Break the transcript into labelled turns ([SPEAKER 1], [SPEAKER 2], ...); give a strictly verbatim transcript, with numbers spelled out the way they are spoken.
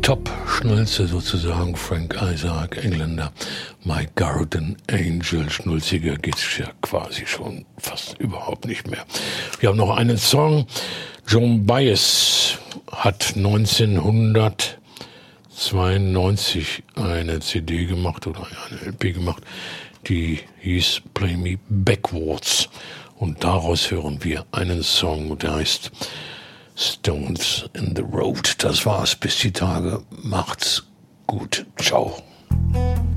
[SPEAKER 1] Top-Schnulze sozusagen, Frank Isaac, Engländer, My Garden Angel, schnulziger geht's ja quasi schon fast überhaupt nicht mehr. Wir haben noch einen Song, Joan Baez hat neunzehnhundertzweiundneunzig eine C D gemacht oder eine L P gemacht, die hieß Play Me Backwards und daraus hören wir einen Song, der heißt Stones in the Road. Das war's bis die Tage. Macht's gut. Ciao.